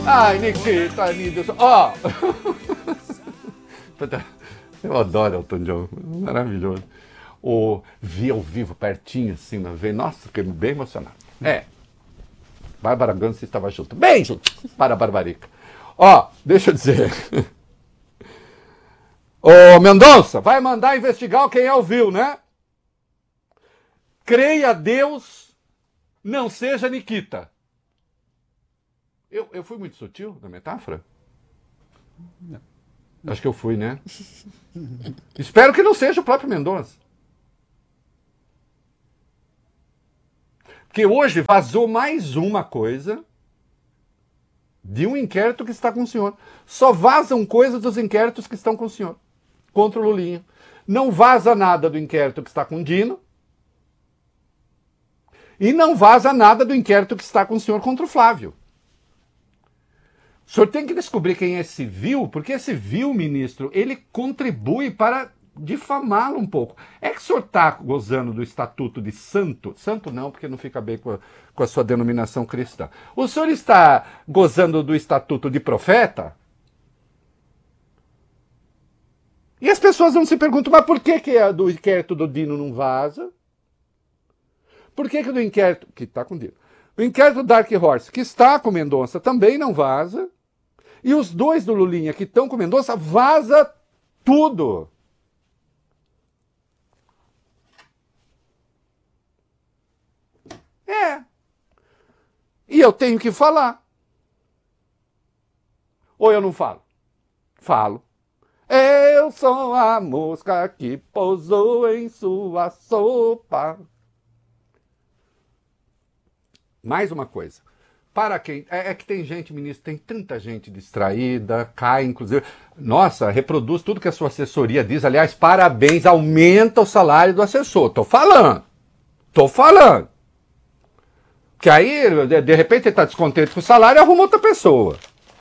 Ai, Nikita, Deus. Ó! Eu adoro Elton John, maravilhoso. Vi ao vivo, pertinho, assim, uma vez. Nossa, fiquei bem emocionado. Bárbara Gans estava junto. Bem junto para a Barbarica. Ó, deixa eu dizer. Ô, Mendonça, vai mandar investigar quem ouviu, né? Creia a Deus, não seja Nikita. Eu fui muito sutil na metáfora? Não. Acho que eu fui, né? Espero que não seja o próprio Mendonça. Porque hoje vazou mais uma coisa de um inquérito que está com o senhor. Só vazam coisas dos inquéritos que estão com o senhor. Contra o Lulinha. Não vaza nada do inquérito que está com o Dino. E não vaza nada do inquérito que está com o senhor contra o Flávio. O senhor tem que descobrir quem é esse vil, porque esse vil, ministro, ele contribui para difamá-lo um pouco. É que o senhor está gozando do estatuto de santo? Santo não, porque não fica bem com a sua denominação cristã. O senhor está gozando do estatuto de profeta? E as pessoas vão se perguntar, mas por que a do inquérito do Dino não vaza? Por que do inquérito, que está com o Dino, o inquérito do Dark Horse, que está com Mendonça, também não vaza? E os dois do Lulinha que estão com Mendonça, vaza tudo. E eu tenho que falar. Ou eu não falo? Falo. Eu sou a mosca que pousou em sua sopa. Mais uma coisa. Para quem... É que tem gente, ministro, tem tanta gente distraída, cai, inclusive... Nossa, reproduz tudo que a sua assessoria diz. Aliás, parabéns, aumenta o salário do assessor. Tô falando. Porque aí, de repente, ele está descontente com o salário e arruma outra pessoa.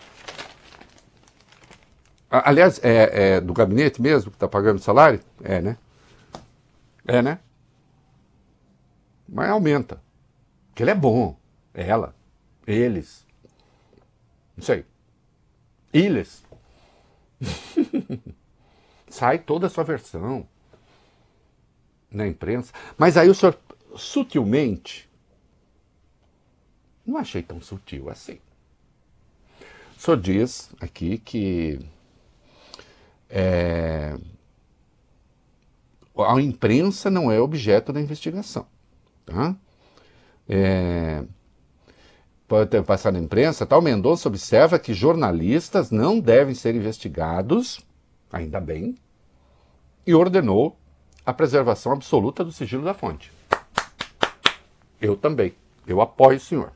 Aliás, é do gabinete mesmo que está pagando o salário? É, né? Mas aumenta. Porque ele é bom. Ela. Eles. Não sei. Eles. Sai toda a sua versão na imprensa. Mas aí o senhor, sutilmente, não achei tão sutil assim. O senhor diz aqui que a imprensa não é objeto da investigação. Tá? Pode ter passado na imprensa, tal. Mendonça observa que jornalistas não devem ser investigados, ainda bem, e ordenou a preservação absoluta do sigilo da fonte. Eu também. Eu apoio o senhor.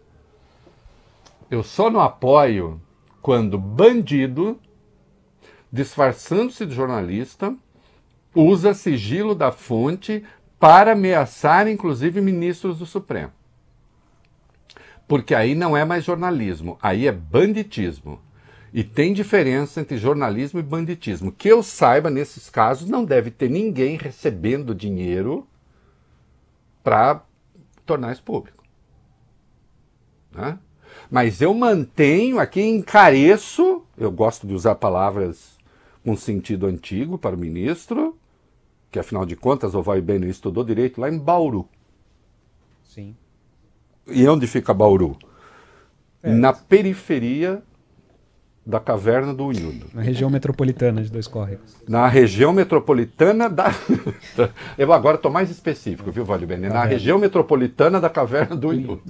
Eu só não apoio quando bandido, disfarçando-se de jornalista, usa sigilo da fonte para ameaçar, inclusive, ministros do Supremo. Porque aí não é mais jornalismo, aí é banditismo. E tem diferença entre jornalismo e banditismo. Que eu saiba, nesses casos, não deve ter ninguém recebendo dinheiro para tornar isso público. Né? Mas eu mantenho aqui, encareço, eu gosto de usar palavras com sentido antigo para o ministro, que afinal de contas o Vai Bem estudou direito lá em Bauru. Sim. E onde fica Bauru? Na periferia da Caverna do Unhudo. Na região metropolitana de Dois Córregos. Na região metropolitana da... Eu agora estou mais específico, viu, Vale Bem? Na região metropolitana da Caverna do Unhudo.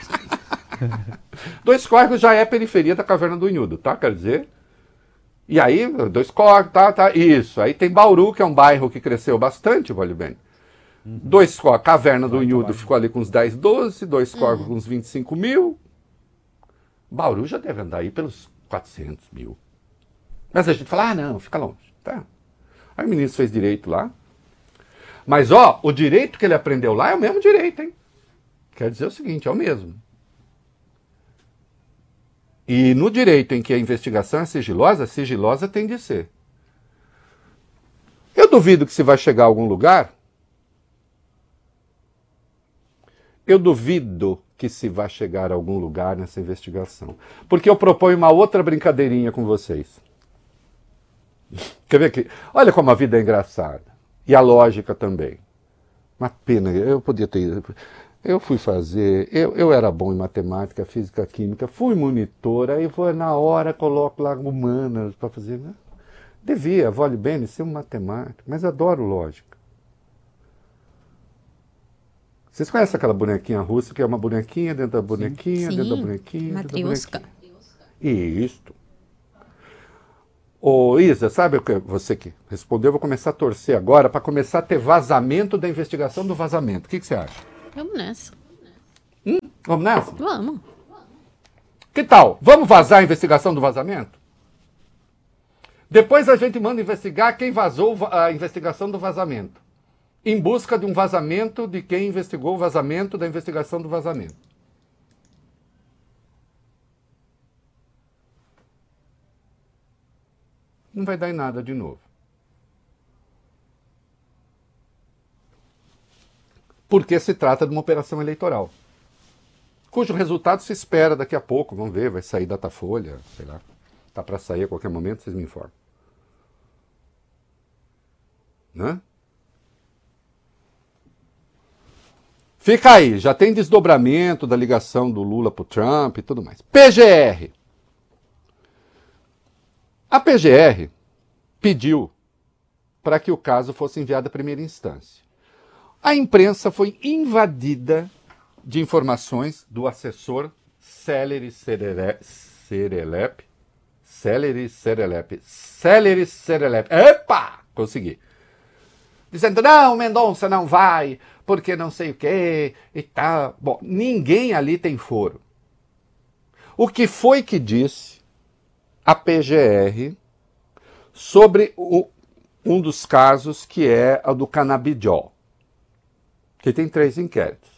Dois Córregos já é periferia da Caverna do Unhudo, tá? Quer dizer... E aí, Dois Córregos, tá, isso. Aí tem Bauru, que é um bairro que cresceu bastante, Vale Bem. Dois Córregos, Caverna do Unhudo ficou ali com uns 10, 12, Dois Córregos com uns 25 mil. Bauru já deve andar aí pelos 400 mil. Mas a gente fala, não, fica longe. Tá. Aí o ministro fez direito lá. Mas, o direito que ele aprendeu lá é o mesmo direito, hein? Quer dizer o seguinte, é o mesmo. E no direito em que a investigação é sigilosa tem de ser. Eu duvido que se vai chegar a algum lugar, eu duvido que se vai chegar a algum lugar nessa investigação. Porque eu proponho uma outra brincadeirinha com vocês. Quer ver aqui? Olha como a vida é engraçada. E a lógica também. Uma pena, eu podia ter... Eu fui fazer... Eu era bom em matemática, física, química, fui monitor, aí vou na hora, coloco lá humanas para fazer... Né? Devia, vale bem, ser um matemático, mas adoro lógica. Vocês conhecem aquela bonequinha russa, que é uma bonequinha dentro da bonequinha, Sim, dentro da bonequinha, matriosca. dentro da bonequinha. Isto. Ô Isa, sabe o que você que respondeu? Eu vou começar a torcer agora para começar a ter vazamento da investigação do vazamento. O que você acha? Vamos nessa. Vamos nessa? Vamos. Que tal? Vamos vazar a investigação do vazamento? Depois a gente manda investigar quem vazou a investigação do vazamento. Em busca de um vazamento de quem investigou o vazamento da investigação do vazamento. Não vai dar em nada de novo. Porque se trata de uma operação eleitoral, cujo resultado se espera daqui a pouco. Vamos ver, vai sair Datafolha, sei lá. Está para sair a qualquer momento, vocês me informam. Né? Fica aí, já tem desdobramento da ligação do Lula para o Trump e tudo mais. PGR. A PGR pediu para que o caso fosse enviado à primeira instância. A imprensa foi invadida de informações do assessor Celery Serelep. Epa! Consegui. Dizendo, não, Mendonça não vai, porque não sei o quê e tal. Bom, ninguém ali tem foro. O que foi que disse a PGR sobre um dos casos que é o do canabidiol? Que tem 3 inquéritos.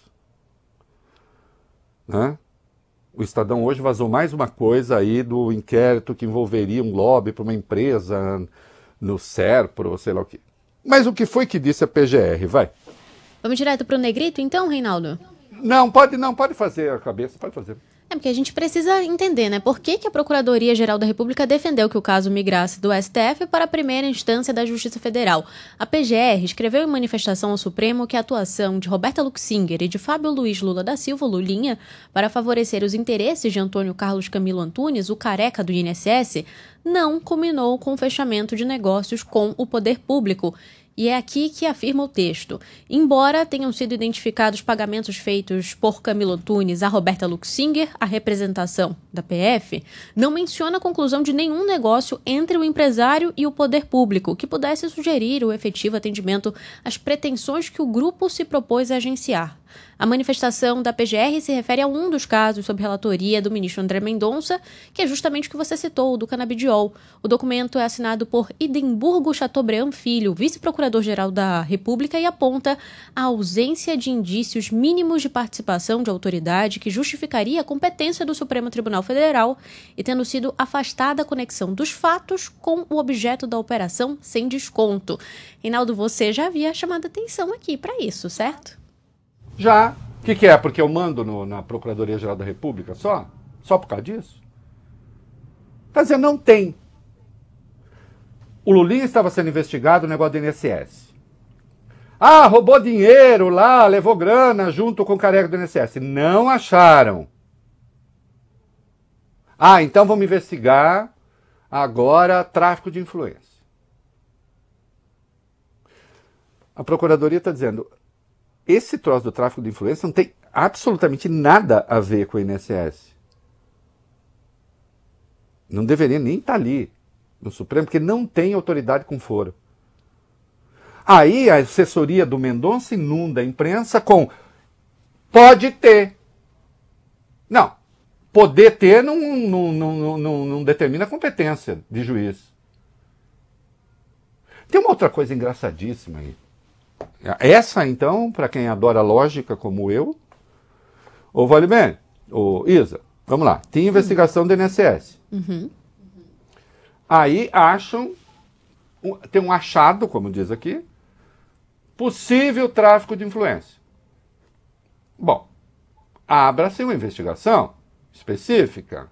Né? O Estadão hoje vazou mais uma coisa aí do inquérito que envolveria um lobby para uma empresa no SERPRO, sei lá o quê. Mas o que foi que disse a PGR? Vai. Vamos direto pro negrito, então, Reinaldo? Não, pode fazer a cabeça, pode fazer. É porque a gente precisa entender, né? Por que a Procuradoria-Geral da República defendeu que o caso migrasse do STF para a primeira instância da Justiça Federal. A PGR escreveu em manifestação ao Supremo que a atuação de Roberta Luxinger e de Fábio Luiz Lula da Silva, Lulinha, para favorecer os interesses de Antônio Carlos Camilo Antunes, o careca do INSS, não culminou com o fechamento de negócios com o poder público. E é aqui que afirma o texto. Embora tenham sido identificados pagamentos feitos por Camilo Antunes a Roberta Luxinger, a representação da PF, não menciona a conclusão de nenhum negócio entre o empresário e o poder público que pudesse sugerir o efetivo atendimento às pretensões que o grupo se propôs a agenciar. A manifestação da PGR se refere a um dos casos sob relatoria do ministro André Mendonça, que é justamente o que você citou, o do canabidiol. O documento é assinado por Edimburgo Chateaubriand Filho, vice-procurador-geral da República, e aponta a ausência de indícios mínimos de participação de autoridade que justificaria a competência do Supremo Tribunal Federal e tendo sido afastada a conexão dos fatos com o objeto da operação sem desconto. Reinaldo, você já havia chamado atenção aqui para isso, certo? Já. O que é? Porque eu mando na Procuradoria-Geral da República só? Só por causa disso? Quer dizer, não tem. O Lulinha estava sendo investigado no negócio do INSS. Ah, roubou dinheiro lá, levou grana junto com o careca do INSS. Não acharam. Ah, então vamos investigar agora tráfico de influência. A Procuradoria está dizendo... Esse troço do tráfico de influência não tem absolutamente nada a ver com o INSS. Não deveria nem estar ali no Supremo, porque não tem autoridade com foro. Aí a assessoria do Mendonça inunda a imprensa com pode ter. Não, poder ter não determina a competência de juiz. Tem uma outra coisa engraçadíssima aí. Essa, então, para quem adora lógica como eu, ou vale bem, ou Isa, vamos lá, tem investigação do INSS. Uhum. Aí acham, tem um achado, como diz aqui, possível tráfico de influência. Bom, abra-se uma investigação específica.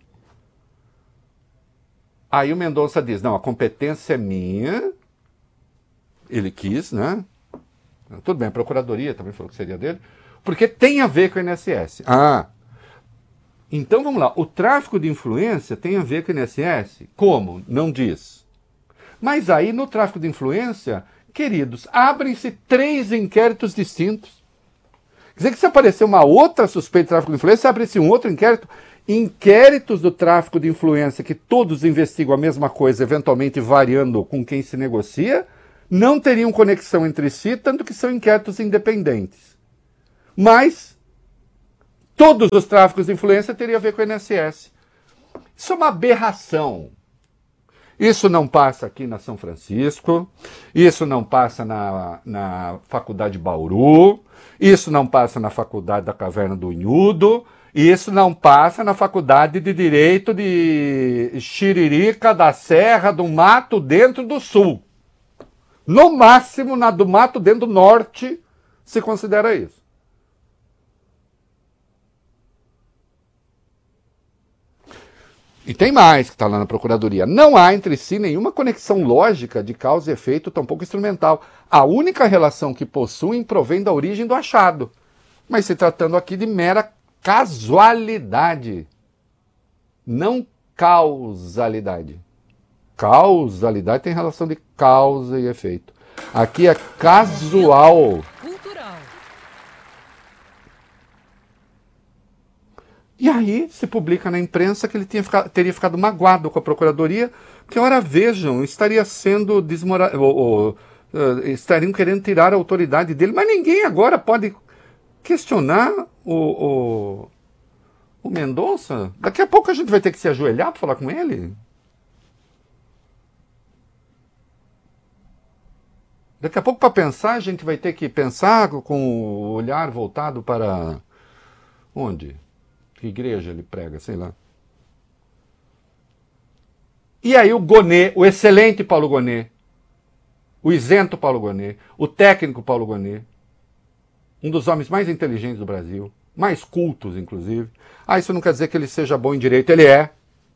Aí o Mendonça diz, não, a competência é minha, ele quis, né? Tudo bem, a Procuradoria também falou que seria dele, porque tem a ver com o INSS. Então vamos lá, o tráfico de influência tem a ver com o INSS? Como? Não diz. Mas aí no tráfico de influência, queridos, abrem-se 3 inquéritos distintos. Quer dizer que se aparecer uma outra suspeita de tráfico de influência, abre-se um outro inquérito. Inquéritos do tráfico de influência, que todos investigam a mesma coisa, eventualmente variando com quem se negocia, não teriam conexão entre si, tanto que são inquéritos independentes. Mas todos os tráficos de influência teriam a ver com o INSS. Isso é uma aberração. Isso não passa aqui na São Francisco, isso não passa na Faculdade Bauru, isso não passa na Faculdade da Caverna do Unhudo, isso não passa na Faculdade de Direito de Xiririca da Serra do Mato Dentro do Sul. No máximo, na do Mato Dentro do Norte, se considera isso. E tem mais que está lá na Procuradoria. Não há entre si nenhuma conexão lógica de causa e efeito, tampouco instrumental. A única relação que possuem provém da origem do achado. Mas se tratando aqui de mera casualidade, não causalidade. Causalidade tem relação de causa e efeito. Aqui é casual. E aí se publica na imprensa que ele teria ficado magoado com a Procuradoria, porque, ora, vejam, estaria sendo estariam querendo tirar a autoridade dele, mas ninguém agora pode questionar o Mendonça. Daqui a pouco a gente vai ter que se ajoelhar para falar com ele. Daqui a pouco, para pensar, a gente vai ter que pensar com o olhar voltado para onde? Que igreja ele prega, sei lá. E aí o Gonet, o excelente Paulo Gonet, o isento Paulo Gonet, o técnico Paulo Gonet, um dos homens mais inteligentes do Brasil, mais cultos, inclusive. Isso não quer dizer que ele seja bom em direito, ele é.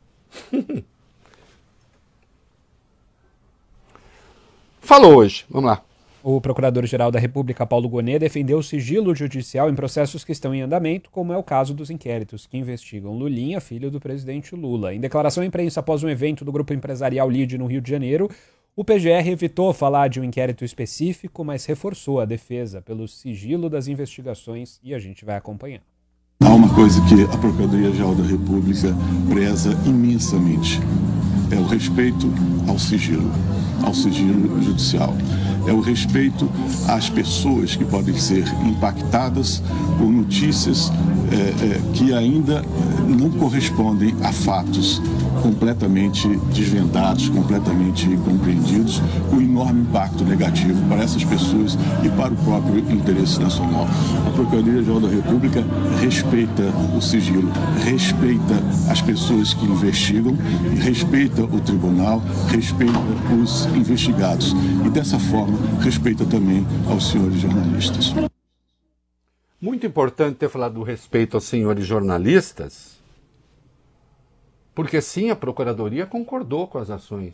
Falou hoje, vamos lá. O Procurador-Geral da República, Paulo Gonet, defendeu o sigilo judicial em processos que estão em andamento, como é o caso dos inquéritos que investigam Lulinha, filho do presidente Lula. Em declaração à imprensa após um evento do grupo empresarial LIDE no Rio de Janeiro, o PGR evitou falar de um inquérito específico, mas reforçou a defesa pelo sigilo das investigações e a gente vai acompanhar. Há uma coisa que a Procuradoria-Geral da República preza imensamente. É o respeito ao sigilo judicial. É o respeito às pessoas que podem ser impactadas por notícias que ainda não correspondem a fatos completamente desvendados, completamente compreendidos, com enorme impacto negativo para essas pessoas e para o próprio interesse nacional. A Procuradoria-Geral da República respeita o sigilo, respeita as pessoas que investigam, respeita o tribunal, respeita os investigados e, dessa forma, respeita também aos senhores jornalistas. Muito importante ter falado do respeito aos senhores jornalistas, porque sim, a Procuradoria concordou com as ações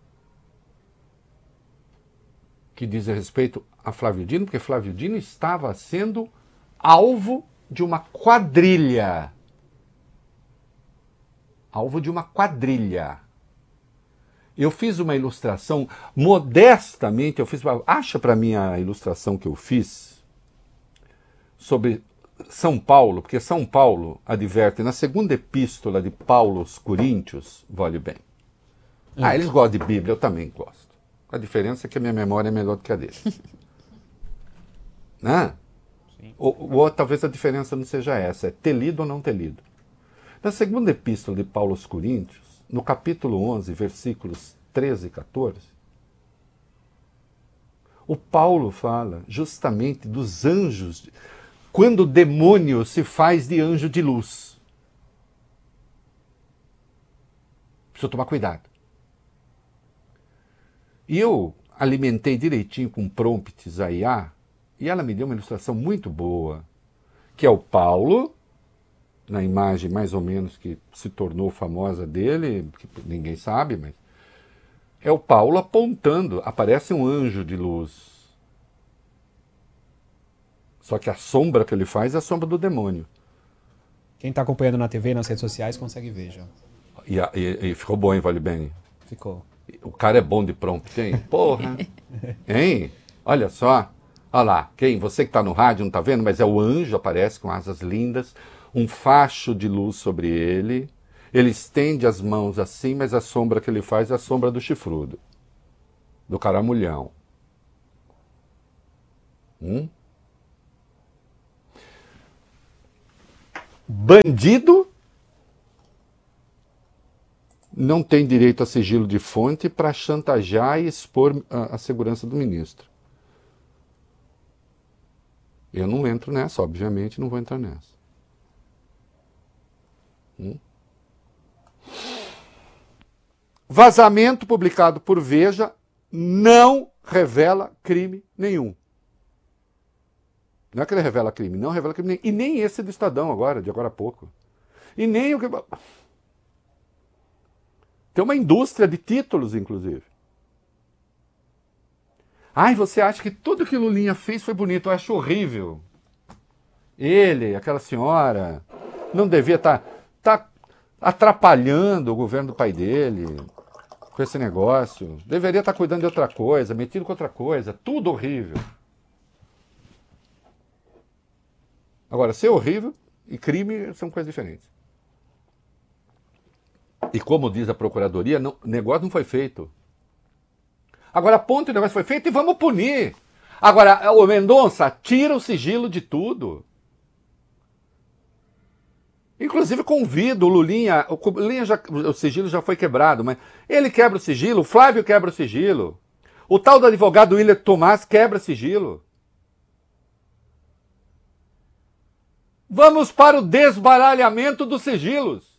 que dizem respeito a Flávio Dino, porque Flávio Dino estava sendo alvo de uma quadrilha. Alvo de uma quadrilha. Eu fiz uma ilustração, modestamente, acha para mim a ilustração que eu fiz sobre São Paulo, porque São Paulo adverte na segunda epístola de Paulo aos Coríntios, olhe bem. Eles gostam de Bíblia, eu também gosto. A diferença é que a minha memória é melhor do que a deles. Né? Ou talvez a diferença não seja essa, é ter lido ou não ter lido. Na segunda epístola de Paulo aos Coríntios, no capítulo 11, versículos 13 e 14, o Paulo fala justamente dos anjos, quando o demônio se faz de anjo de luz. Precisa tomar cuidado. E eu alimentei direitinho com prompts a IA, e ela me deu uma ilustração muito boa, que é o Paulo na imagem mais ou menos que se tornou famosa dele, que ninguém sabe, mas é o Paulo apontando, aparece um anjo de luz. Só que a sombra que ele faz é a sombra do demônio. Quem está acompanhando na TV e nas redes sociais consegue ver já. E ficou bom, hein, Vale Bem? Ficou. O cara é bom de prompt, hein? Porra! Hein? Olha só. Olha lá, você que está no rádio não está vendo, mas é o anjo, aparece com asas lindas, um facho de luz sobre ele. Ele estende as mãos assim, mas a sombra que ele faz é a sombra do chifrudo, do caramulhão. Bandido não tem direito a sigilo de fonte para chantagear e expor a segurança do ministro. Eu não entro nessa, obviamente não vou entrar nessa. Vazamento publicado por Veja não revela crime nenhum. Não é que ele revela crime, não revela crime nenhum. E nem esse do Estadão agora, de agora a pouco. E nem o que... Tem uma indústria de títulos, inclusive. Ai, você acha que tudo que Lulinha fez foi bonito? Eu acho horrível. Ele, aquela senhora, não devia estar atrapalhando o governo do pai dele com esse negócio. Deveria estar cuidando de outra coisa, metido com outra coisa. Tudo horrível. Agora, ser horrível e crime são coisas diferentes. E como diz a Procuradoria, o negócio não foi feito. Agora, ponto, o negócio foi feito e vamos punir. Agora, o Mendonça tira o sigilo de tudo. Inclusive convido o Lulinha, o sigilo já foi quebrado, mas ele quebra o sigilo, o Flávio quebra o sigilo, o tal do advogado William Tomás quebra sigilo. Vamos para o desbaralhamento dos sigilos.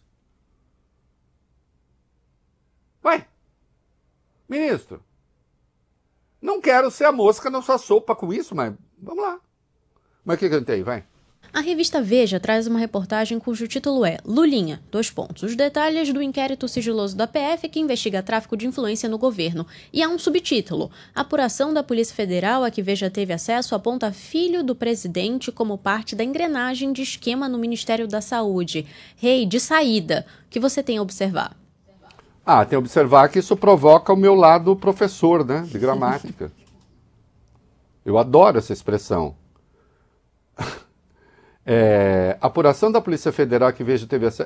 Vai, ministro, não quero ser a mosca na sua sopa com isso, mas vamos lá. Mas o que eu tenho? Vai. A revista Veja traz uma reportagem cujo título é Lulinha, : os detalhes do inquérito sigiloso da PF que investiga tráfico de influência no governo. E há um subtítulo: apuração da Polícia Federal a que Veja teve acesso aponta filho do presidente como parte da engrenagem de esquema no Ministério da Saúde. Rei, de saída, o que você tem a observar? Tem que observar que isso provoca o meu lado professor, né, de gramática. Eu adoro essa expressão. Apuração da Polícia Federal que Veja teve acesso.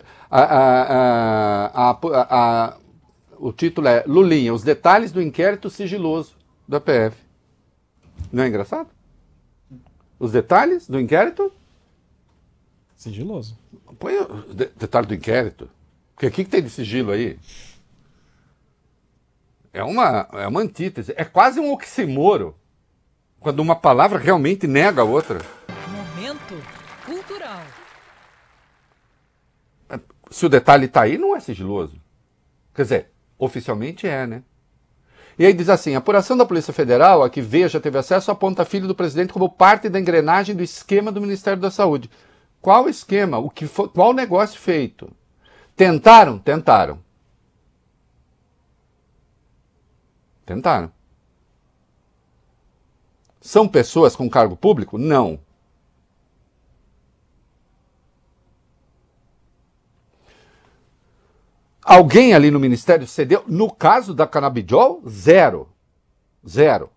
O título é Lulinha, os detalhes do inquérito sigiloso da PF. Não é engraçado? Os detalhes do inquérito? Sigiloso. Põe o detalhe do inquérito. Porque o que tem de sigilo aí? É uma antítese. É quase um oxímoro. Quando uma palavra realmente nega a outra. Momento cultural. Se o detalhe está aí, não é sigiloso. Quer dizer, oficialmente é, né? E aí diz assim, a apuração da Polícia Federal, a que Veja teve acesso, aponta filho do presidente como parte da engrenagem do esquema do Ministério da Saúde. Qual esquema? Qual negócio feito? Tentaram? Tentaram. Tentaram. São pessoas com cargo público? Não. Alguém ali no Ministério cedeu? No caso da Canabidiol, zero. Zero.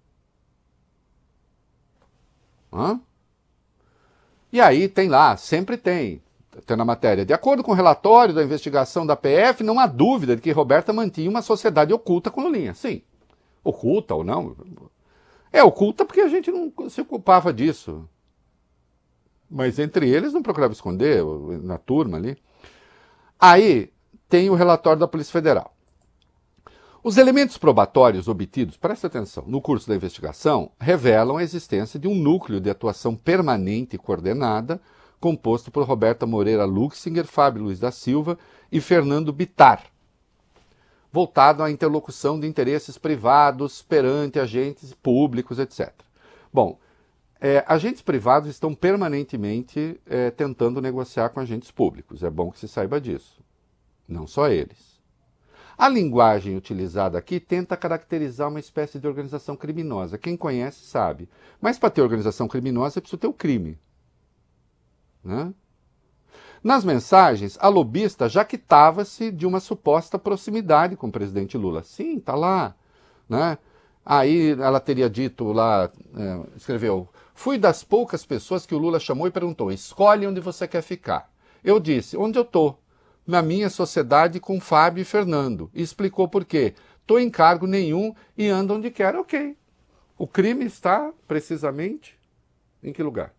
E aí tem lá, sempre tem na matéria. De acordo com o relatório da investigação da PF, não há dúvida de que Roberta mantinha uma sociedade oculta com Lulinha. Sim. Oculta ou não? É oculta porque a gente não se ocupava disso. Mas entre eles não procurava esconder, na turma ali. Aí tem o relatório da Polícia Federal. Os elementos probatórios obtidos, presta atenção, no curso da investigação, revelam a existência de um núcleo de atuação permanente e coordenada, composto por Roberta Moreira Luxinger, Fábio Luiz da Silva e Fernando Bittar, voltado à interlocução de interesses privados perante agentes públicos, etc. Bom, agentes privados estão permanentemente tentando negociar com agentes públicos. É bom que se saiba disso. Não só eles. A linguagem utilizada aqui tenta caracterizar uma espécie de organização criminosa. Quem conhece sabe. Mas para ter organização criminosa é preciso ter o crime. Né? Nas mensagens, a lobista jactava-se de uma suposta proximidade com o presidente Lula. Sim, está lá. Né? Aí ela teria dito lá, escreveu, fui das poucas pessoas que o Lula chamou e perguntou, escolhe onde você quer ficar. Eu disse, onde eu estou? Na minha sociedade com Fábio e Fernando. E explicou por quê. Estou em cargo nenhum e ando onde quer. Ok. O crime está precisamente em que lugar?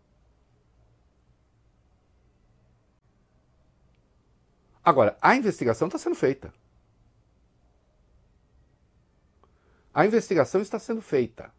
Agora, a investigação está sendo feita. A investigação está sendo feita.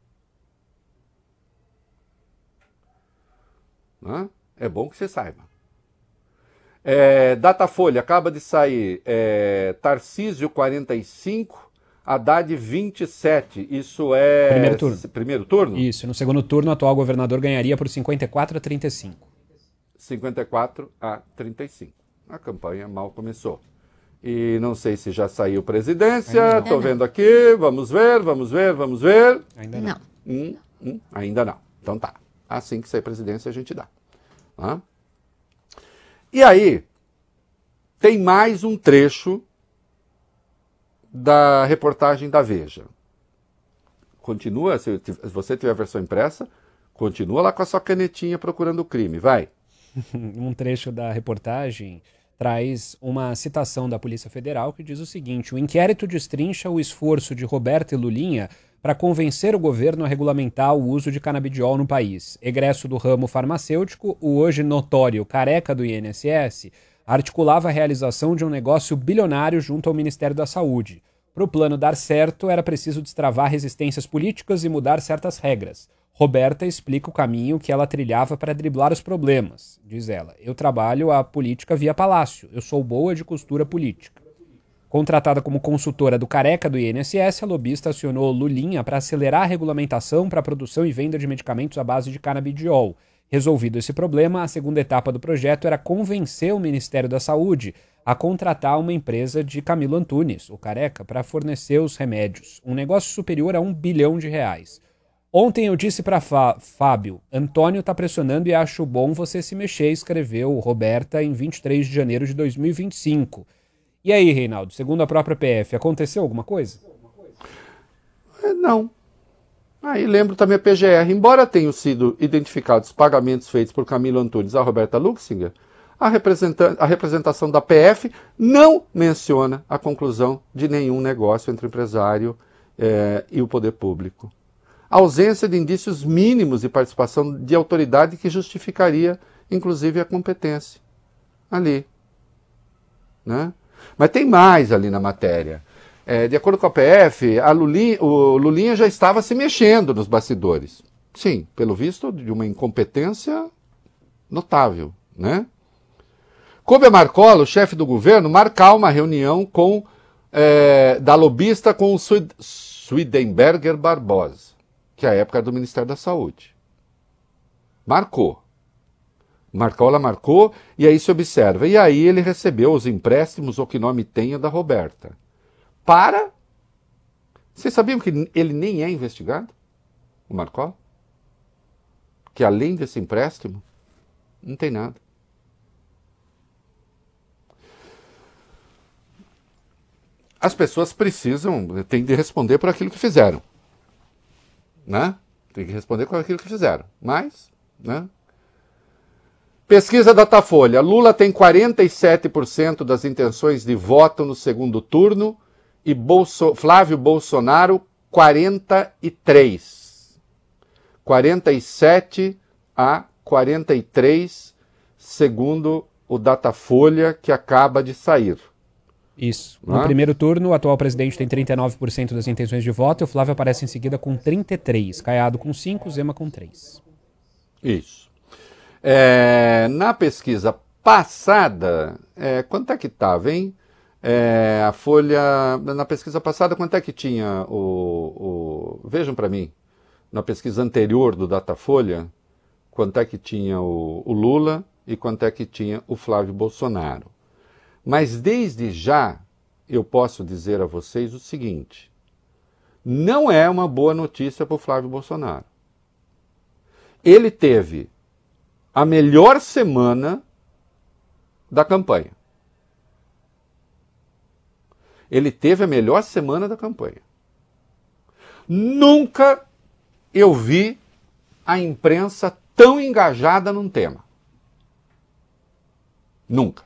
Né? É bom que você saiba. Datafolha, acaba de sair Tarcísio 45, Haddad 27. Isso é... Primeiro turno. Primeiro turno? Isso. No segundo turno, o atual governador ganharia por 54 a 35. 54 a 35. A campanha mal começou. E não sei se já saiu presidência. Estou vendo aqui. Vamos ver. Ainda não. Ainda não. Então tá. Assim que sair presidência, a gente dá. Tá? E aí, tem mais um trecho da reportagem da Veja. Continua, se você tiver a versão impressa, continua lá com a sua canetinha procurando o crime. Vai. Um trecho da reportagem traz uma citação da Polícia Federal que diz o seguinte: o inquérito destrincha o esforço de Roberta e Lulinha para convencer o governo a regulamentar o uso de canabidiol no país. Egresso do ramo farmacêutico, o hoje notório careca do INSS articulava a realização de um negócio bilionário junto ao Ministério da Saúde. Para o plano dar certo, era preciso destravar resistências políticas e mudar certas regras. Roberta explica o caminho que ela trilhava para driblar os problemas. Diz ela, eu trabalho a política via palácio, eu sou boa de costura política. Contratada como consultora do careca do INSS, a lobista acionou Lulinha para acelerar a regulamentação para a produção e venda de medicamentos à base de canabidiol. Resolvido esse problema, a segunda etapa do projeto era convencer o Ministério da Saúde a contratar uma empresa de Camilo Antunes, o careca, para fornecer os remédios. Um negócio superior a R$1 bilhão. Ontem eu disse para Fábio, Antônio está pressionando e acho bom você se mexer, escreveu Roberta em 23 de janeiro de 2025. E aí, Reinaldo, segundo a própria PF, aconteceu alguma coisa? Não. Aí lembro também a PGR, embora tenham sido identificados pagamentos feitos por Camilo Antunes a Roberta Luxinger, a representação da PF não menciona a conclusão de nenhum negócio entre o empresário e o poder público. A ausência de indícios mínimos de participação de autoridade que justificaria, inclusive, a competência ali. Né? Mas tem mais ali na matéria. De acordo com a PF, o Lulinha já estava se mexendo nos bastidores. Sim, pelo visto, de uma incompetência notável. Né? Coube a Marcola, o chefe do governo, marcar uma reunião da lobista com o Swedenberger Barbosa, que à época era do Ministério da Saúde. Marcou. Marcola marcou, e aí se observa. E aí ele recebeu os empréstimos, ou que nome tenha, da Roberta. Vocês sabiam que ele nem é investigado? O Marcola? Que além desse empréstimo, não tem nada. As pessoas têm de responder por aquilo que fizeram. Né? Tem que responder por aquilo que fizeram. Mas, né? Pesquisa Datafolha. Lula tem 47% das intenções de voto no segundo turno e Flávio Bolsonaro 43. 47 a 43, segundo o Datafolha que acaba de sair. Isso. No primeiro turno, o atual presidente tem 39% das intenções de voto e o Flávio aparece em seguida com 33%. Caiado com 5%, Zema com 3%. Isso. Na pesquisa passada, quanto é que estava, hein? A Folha, na pesquisa passada, quanto é que tinha vejam para mim, na pesquisa anterior do Datafolha, quanto é que tinha o Lula e quanto é que tinha o Flávio Bolsonaro. Mas desde já eu posso dizer a vocês o seguinte: não é uma boa notícia para o Flávio Bolsonaro. Ele teve a melhor semana da campanha. Ele teve a melhor semana da campanha. Nunca eu vi a imprensa tão engajada num tema. Nunca.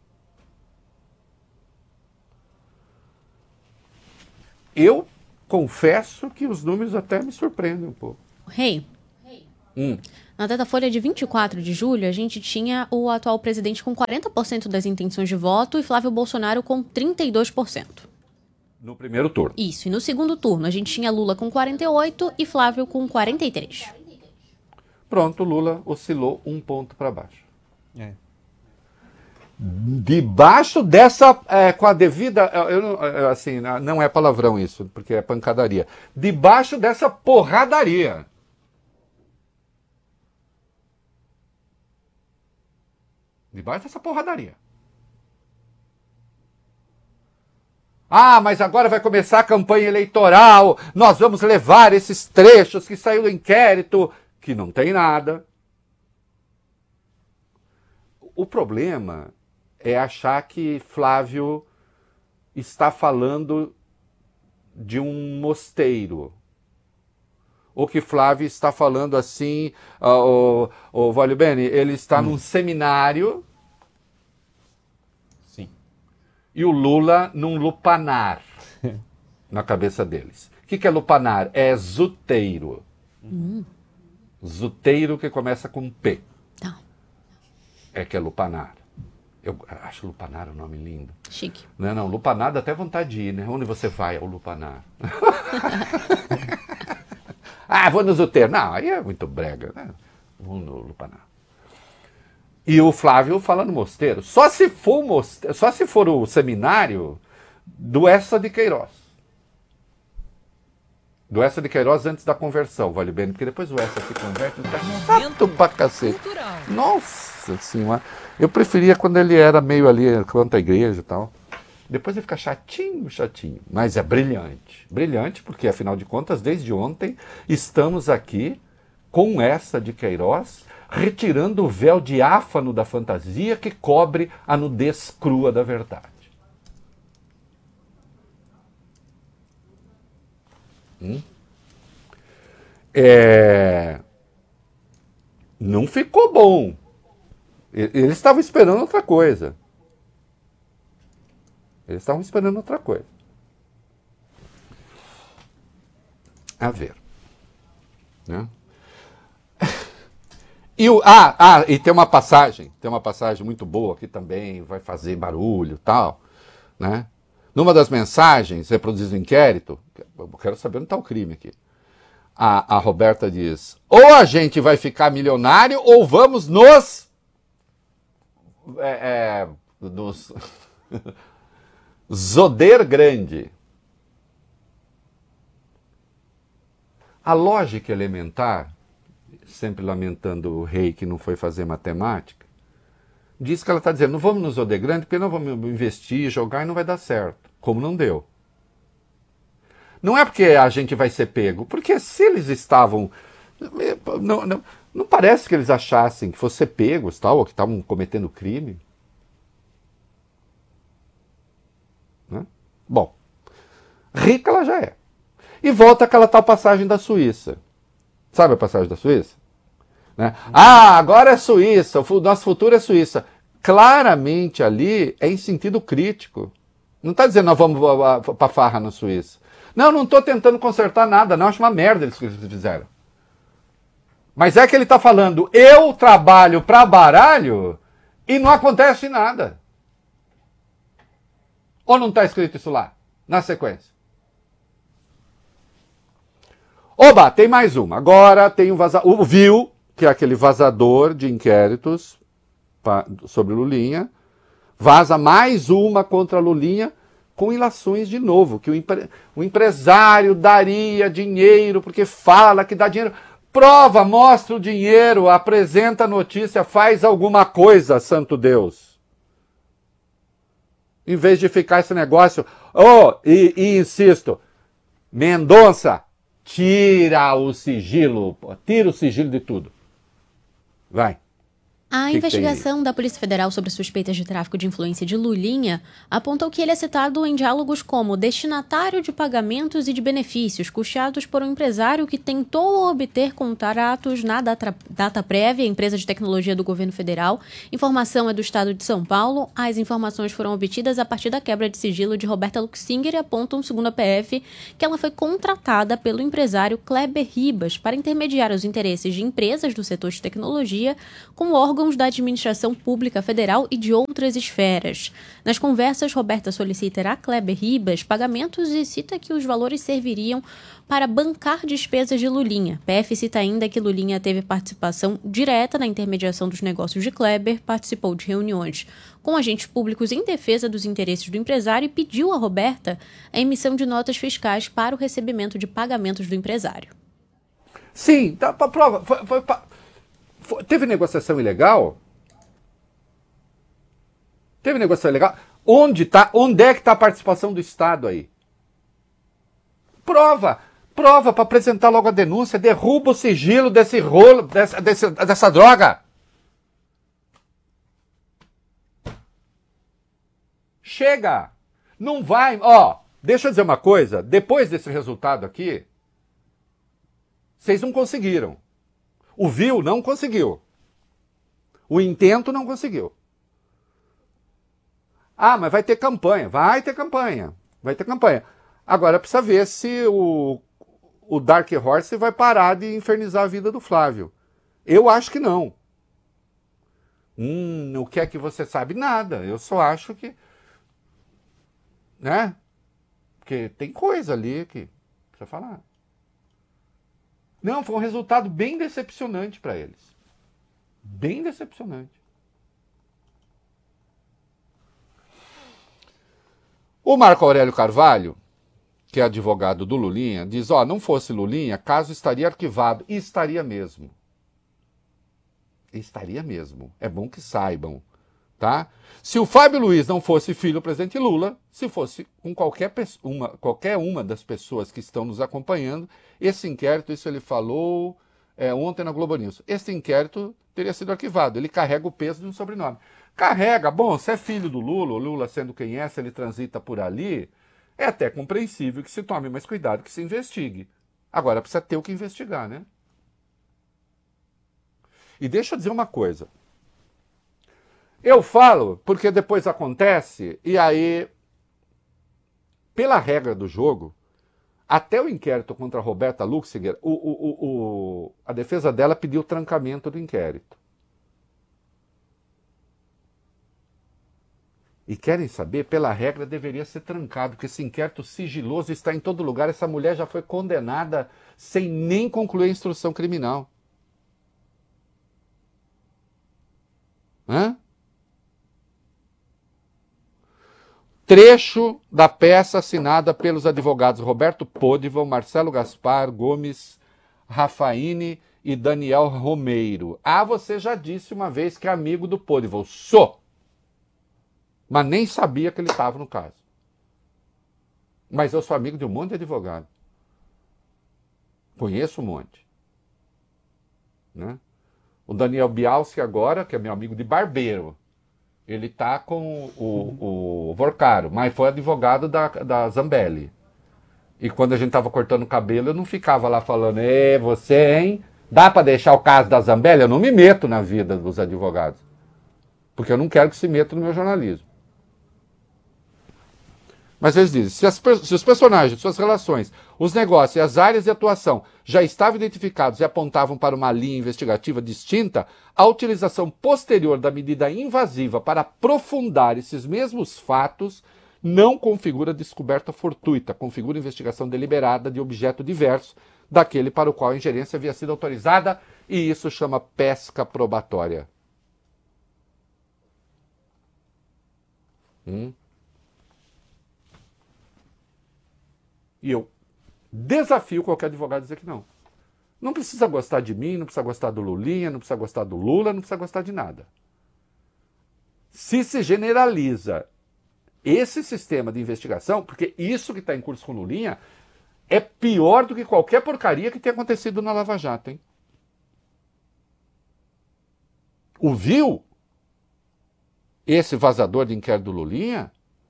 Eu confesso que os números até me surpreendem um pouco. Rei, na Datafolha de 24 de julho, a gente tinha o atual presidente com 40% das intenções de voto e Flávio Bolsonaro com 32%. No primeiro turno. Isso, e no segundo turno a gente tinha Lula com 48% e Flávio com 43%. Pronto, o Lula oscilou um ponto para baixo. É. Debaixo dessa, com a devida, assim, não é palavrão isso, porque é pancadaria. Debaixo dessa porradaria. Debaixo dessa porradaria. Ah, mas agora vai começar a campanha eleitoral, nós vamos levar esses trechos que saiu do inquérito, que não tem nada. O problema é achar que Flávio está falando de um mosteiro. Ou que Flávio está falando assim, o Valio Bene, ele está num seminário. Sim. E o Lula num lupanar na cabeça deles. O que é lupanar? É zuteiro. Zuteiro que começa com P. Tá. É que é lupanar. Eu acho lupanar um nome lindo. Chique. Não, lupanar dá até vontade de ir, né? Onde você vai ao lupanar? Ah, vou no zuteiro. Não, aí é muito brega, né? Vou no lupanar. E o Flávio fala no mosteiro. Só se for o seminário do Essa de Queiroz. Do Essa de Queiroz antes da conversão, vale bem, porque depois o Essa se converte, não tá chato pra cacete. Cultural. Nossa senhora. Eu preferia quando ele era meio ali quanto à igreja e tal. Depois ele fica chatinho. Mas é brilhante. Brilhante porque, afinal de contas, desde ontem estamos aqui com Essa de Queiroz, retirando o véu diáfano da fantasia que cobre a nudez crua da verdade. Não ficou bom. Eles estavam esperando outra coisa. A ver. Né? E tem uma passagem muito boa que também vai fazer barulho e tal, né? Numa das mensagens, reproduz o inquérito, eu quero saber onde está o crime aqui. A Roberta diz, ou a gente vai ficar milionário, ou vamos nos zoder grande. A lógica elementar, sempre lamentando o rei que não foi fazer matemática, diz que ela está dizendo, não vamos nos zoder grande, porque não vamos investir, jogar e não vai dar certo. Como não deu. Não é porque a gente vai ser pego, porque se eles estavam... Não parece que eles achassem que fossem pegos, tal, ou que estavam cometendo crime. Né? Bom, rica ela já é. E volta aquela tal passagem da Suíça. Sabe a passagem da Suíça? Né? Ah, agora é Suíça, o nosso futuro é Suíça. Claramente ali é em sentido crítico. Não está dizendo nós vamos para farra na Suíça. Não estou tentando consertar nada, não. Acho uma merda isso que eles fizeram. Mas é que ele está falando, eu trabalho para baralho e não acontece nada. Ou não está escrito isso lá, na sequência? Oba, tem mais uma. Agora tem o VIL, que é aquele vazador de inquéritos sobre Lulinha. Vaza mais uma contra Lulinha com ilações de novo, que o empresário daria dinheiro porque fala que dá dinheiro. Prova, mostra o dinheiro, apresenta a notícia, faz alguma coisa, santo Deus. Em vez de ficar esse negócio... E insisto, Mendonça, tira o sigilo de tudo. Vai. A investigação da Polícia Federal sobre suspeitas de tráfico de influência de Lulinha apontou que ele é citado em diálogos como destinatário de pagamentos e de benefícios custeados por um empresário que tentou obter contratos na data prévia, empresa de tecnologia do governo federal. Informação é do estado de São Paulo. As informações foram obtidas a partir da quebra de sigilo de Roberta Luxinger e apontam, segundo a PF, que ela foi contratada pelo empresário Kleber Ribas para intermediar os interesses de empresas do setor de tecnologia com órgãos da administração pública federal e de outras esferas. Nas conversas, Roberta solicita a Kleber Ribas pagamentos e cita que os valores serviriam para bancar despesas de Lulinha. PF cita ainda que Lulinha teve participação direta na intermediação dos negócios de Kleber, participou de reuniões com agentes públicos em defesa dos interesses do empresário e pediu a Roberta a emissão de notas fiscais para o recebimento de pagamentos do empresário. Sim, tá pra prova. Teve negociação ilegal? Teve negociação ilegal? Onde é que está a participação do Estado aí? Prova para apresentar logo a denúncia, derruba o sigilo desse rolo, dessa droga. Chega! Não vai... deixa eu dizer uma coisa, depois desse resultado aqui, vocês não conseguiram. O vil não conseguiu. O intento não conseguiu. Mas vai ter campanha. Vai ter campanha. Agora precisa ver se o Dark Horse vai parar de infernizar a vida do Flávio. Eu acho que não. O que é que você sabe? Nada. Eu só acho que... Né? Porque tem coisa ali que precisa falar. Não, foi um resultado bem decepcionante para eles. Bem decepcionante. O Marco Aurélio Carvalho, que é advogado do Lulinha, diz, não fosse Lulinha, caso estaria arquivado. E estaria mesmo. Estaria mesmo. É bom que saibam. Tá? Se o Fábio Luiz não fosse filho do presidente Lula, se fosse com qualquer uma das pessoas que estão nos acompanhando, esse inquérito, isso ele falou ontem na Globo News, esse inquérito teria sido arquivado. Ele carrega o peso de um sobrenome. Carrega, se é filho do Lula, o Lula sendo quem é, se ele transita por ali, é até compreensível que se tome mais cuidado, que se investigue. Agora precisa ter o que investigar, né? E deixa eu dizer uma coisa. Eu falo porque depois acontece, e aí, pela regra do jogo, até o inquérito contra a Roberta Luxinger, a defesa dela pediu o trancamento do inquérito. E querem saber, pela regra deveria ser trancado, porque esse inquérito sigiloso está em todo lugar. Essa mulher já foi condenada sem nem concluir a instrução criminal. Trecho da peça assinada pelos advogados Roberto Podival, Marcelo Gaspar, Gomes Rafaini e Daniel Romeiro. Você já disse uma vez que é amigo do Podival. Sou! Mas nem sabia que ele estava no caso. Mas eu sou amigo de um monte de advogado. Conheço um monte. Né? O Daniel Bialski agora, que é meu amigo de barbeiro, ele está com o Vorcaro, mas foi advogado da Zambelli. E quando a gente estava cortando o cabelo, eu não ficava lá falando, você, hein? Dá para deixar o caso da Zambelli? Eu não me meto na vida dos advogados. Porque eu não quero que se metam no meu jornalismo. Mas eles dizem, se os personagens, suas relações, os negócios e as áreas de atuação já estavam identificados e apontavam para uma linha investigativa distinta, a utilização posterior da medida invasiva para aprofundar esses mesmos fatos não configura descoberta fortuita, configura investigação deliberada de objeto diverso daquele para o qual a ingerência havia sido autorizada, e isso chama pesca probatória. E eu desafio qualquer advogado a dizer que não. Não precisa gostar de mim, não precisa gostar do Lulinha, não precisa gostar do Lula, não precisa gostar de nada. Se generaliza esse sistema de investigação, porque isso que está em curso com o Lulinha é pior do que qualquer porcaria que tenha acontecido na Lava Jato, hein? Ouviu esse vazador de inquérito do Lulinha?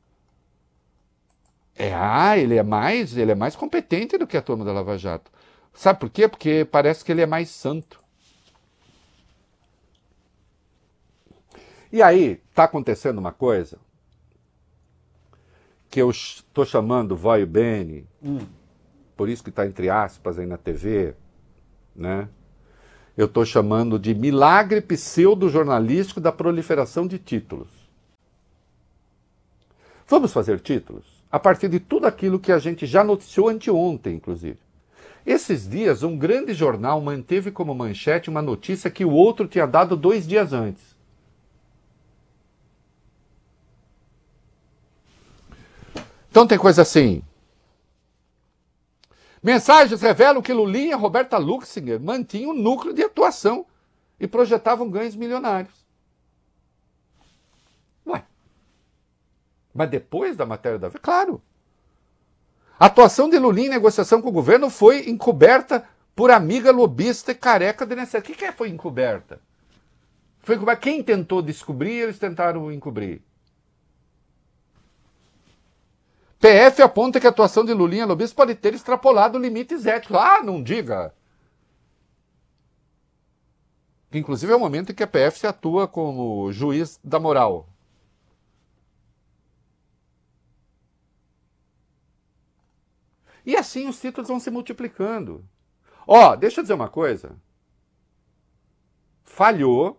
Ele é mais competente do que a turma da Lava Jato. Sabe por quê? Porque parece que ele é mais santo. E aí, está acontecendo uma coisa que eu estou chamando Vai Bene, por isso que está entre aspas aí na TV, né? Eu estou chamando de milagre pseudo-jornalístico da proliferação de títulos. Vamos fazer títulos a partir de tudo aquilo que a gente já noticiou anteontem, inclusive. Esses dias, um grande jornal manteve como manchete uma notícia que o outro tinha dado 2 dias antes. Então tem coisa assim. Mensagens revelam que Lulinha e Roberta Luxinger mantinham um núcleo de atuação e projetavam ganhos milionários. Ué. Mas depois da matéria da... Claro. A atuação de Lulinha em negociação com o governo foi encoberta por amiga lobista e careca do INSS. O que foi encoberta? Foi encoberta. Quem tentou descobrir, eles tentaram encobrir. PF aponta que a atuação de Lulinha lobista pode ter extrapolado limites éticos. Ah, não diga! Inclusive é o momento em que a PF se atua como juiz da moral. E assim os títulos vão se multiplicando. Deixa eu dizer uma coisa. Falhou.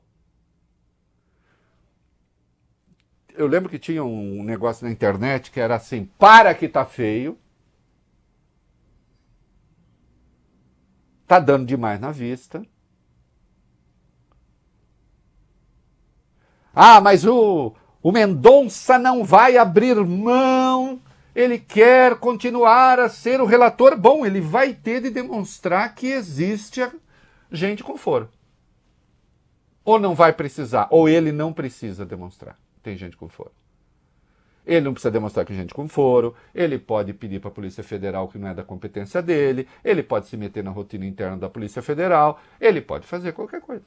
Eu lembro que tinha um negócio na internet que era assim, para que tá feio. Tá dando demais na vista. Mas o Mendonça não vai abrir mão. Ele quer continuar a ser o relator. Bom, ele vai ter de demonstrar que existe gente com foro. Ou não vai precisar, ou ele não precisa demonstrar. Tem gente com foro. Ele não precisa demonstrar que tem gente com foro, ele pode pedir para a Polícia Federal que não é da competência dele, ele pode se meter na rotina interna da Polícia Federal, ele pode fazer qualquer coisa.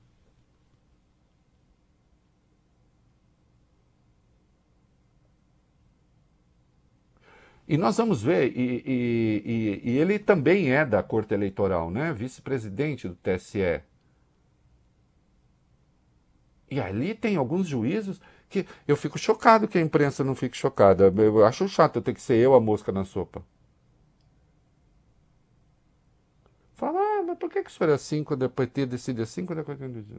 E nós vamos ver, e ele também é da Corte Eleitoral, né? Vice-presidente do TSE. E ali tem alguns juízos que eu fico chocado que a imprensa não fique chocada. Eu acho chato eu ter que ser eu a mosca na sopa. Fala, mas por que isso era assim quando o PT decide assim, quando a coisa decide?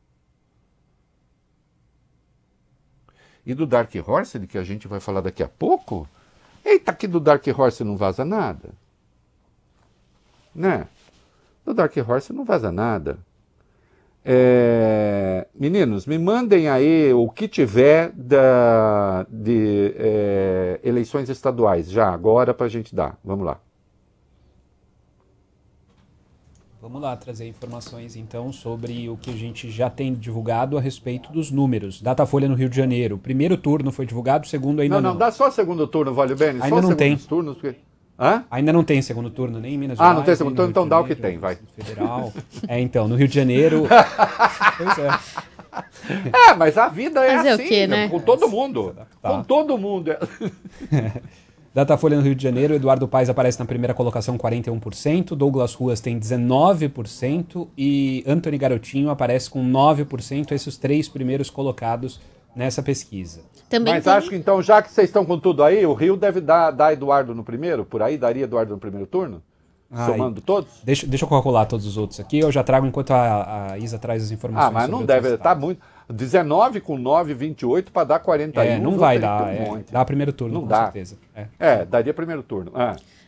E do Dark Horse, de que a gente vai falar daqui a pouco... Eita, aqui do Dark Horse não vaza nada. Né? Do Dark Horse não vaza nada. Meninos, me mandem aí o que tiver de eleições estaduais, já, agora pra gente dar. Vamos lá. Vamos lá trazer informações, então, sobre o que a gente já tem divulgado a respeito dos números. Datafolha no Rio de Janeiro. O primeiro turno foi divulgado, o segundo ainda não. Não, dá só o segundo turno, Vale Bene. Ainda só não tem. Turnos, porque... Hã? Ainda não tem segundo turno, nem em Minas Gerais. Não tem segundo turno, então dá o que tem, vai. Federal. Então, no Rio de Janeiro... Pois é. Mas a vida é Fazer assim, o quê, né? Com todo mundo. Com todo mundo. Datafolha no Rio de Janeiro, Eduardo Paes aparece na primeira colocação, 41%, Douglas Ruas tem 19% e Antony Garotinho aparece com 9%, esses 3 primeiros colocados nessa pesquisa. Mas acho que então, já que vocês estão com tudo aí, o Rio deve dar Eduardo no primeiro, por aí daria Eduardo no primeiro turno? Somando todos? Deixa eu calcular todos os outros aqui, eu já trago enquanto a Isa traz as informações. Mas não deve, estar muito... 19 com 9, 28 para dar 41. Não vai dar, dá primeiro turno, não com dá. certeza. Daria primeiro turno.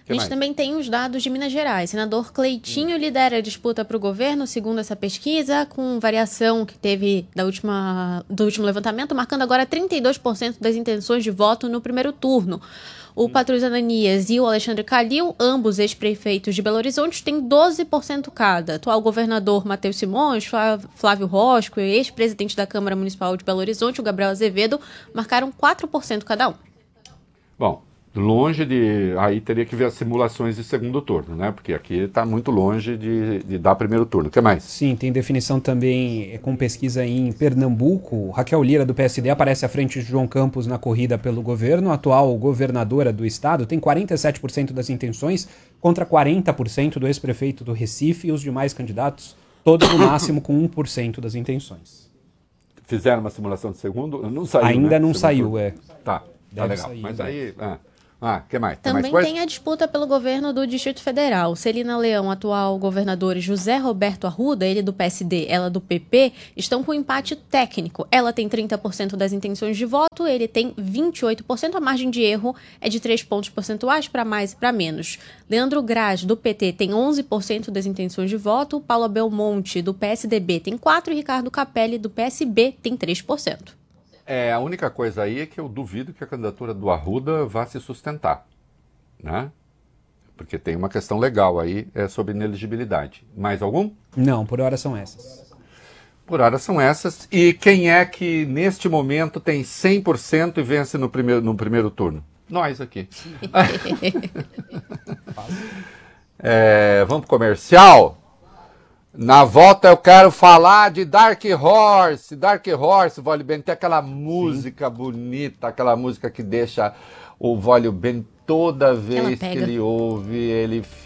A gente também tem os dados de Minas Gerais. Senador Cleitinho lidera a disputa para o governo, segundo essa pesquisa, com variação que teve do último levantamento, marcando agora 32% das intenções de voto no primeiro turno. O Patrus Ananias e o Alexandre Calil, ambos ex-prefeitos de Belo Horizonte, têm 12% cada. Atual governador Matheus Simões, Flávio Rosco e ex-presidente da Câmara Municipal de Belo Horizonte, o Gabriel Azevedo, marcaram 4% cada um. Bom, longe de... Aí teria que ver as simulações de segundo turno, né? Porque aqui está muito longe de dar primeiro turno. O que mais? Sim, tem definição também com pesquisa em Pernambuco. Raquel Lira, do PSD, aparece à frente de João Campos na corrida pelo governo. A atual governadora do estado tem 47% das intenções contra 40% do ex-prefeito do Recife e os demais candidatos, todos no máximo com 1% das intenções. Fizeram uma simulação de segundo? Não saiu, Ainda né? não Segundo saiu, turno. é. Tá Deve legal. sair, Mas né? aí... que mais? Também tem a disputa pelo governo do Distrito Federal. Celina Leão, atual governador, e José Roberto Arruda, ele do PSD, ela do PP, estão com empate técnico. Ela tem 30% das intenções de voto, ele tem 28%. A margem de erro é de 3 pontos percentuais, para mais e para menos. Leandro Graz, do PT, tem 11% das intenções de voto. Paula Belmonte, do PSDB, tem 4%. E Ricardo Capelli, do PSB, tem 3%. A única coisa aí é que eu duvido que a candidatura do Arruda vá se sustentar, né? Porque tem uma questão legal aí sobre inelegibilidade. Mais algum? Não, por hora são essas. Por hora são essas. E quem é que neste momento tem 100% e vence no primeiro turno? Nós aqui. Vamos pro comercial? Na volta eu quero falar de Dark Horse. Dark Horse, Vólio Ben, tem aquela música bonita, aquela música que deixa o Vólio Ben toda vez que ele ouve, ele